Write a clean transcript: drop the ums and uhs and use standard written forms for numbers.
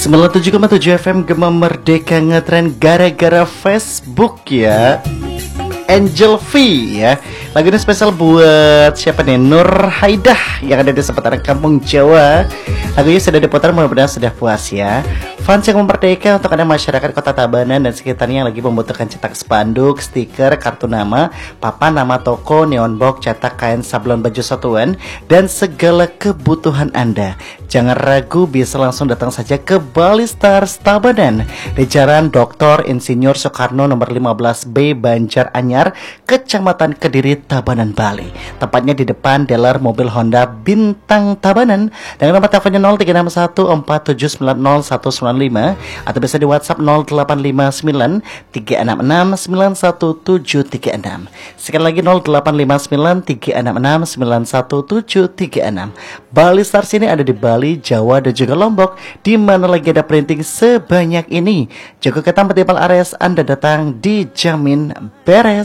97,7 FM Gema Merdeka ngetren gara-gara Facebook ya. Angel V ya. Lagu ini spesial buat siapa nih? Nur Haidah yang ada di seputaran Kampung Jawa. Lagunya sudah diputar, mudah-mudahan sudah puas ya. Fans yang merdeka untuk Anda masyarakat Kota Tabanan dan sekitarnya yang lagi membutuhkan cetak spanduk, stiker, kartu nama, papan nama toko, neon box, cetak kain sablon baju satuan, dan segala kebutuhan Anda. Jangan ragu, bisa langsung datang saja ke Bali Stars Tabanan di Jalan Dr. Insinyur Soekarno nomor 15B Banjar Anyar, Kecamatan Kediri, Tabanan, Bali. Tepatnya di depan dealer mobil Honda Bintang Tabanan dengan nomor teleponnya 0361 4790 195 atau bisa di WhatsApp 0859 366 91736. Sekali lagi 0859 366 91736. Bali Stars ini ada di Bali, Jawa dan juga Lombok, di mana lagi ada printing sebanyak ini. Jaga ketam petimal Ares, Anda datang dijamin beres.